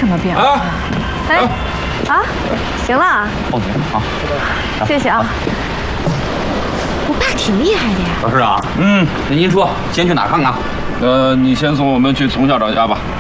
什么变化呀？哎，啊，行了啊， 报名啊， 谢谢啊。我爸挺厉害的呀。 老师啊，那您说先去哪看看？ 你先送我们去从校长家吧。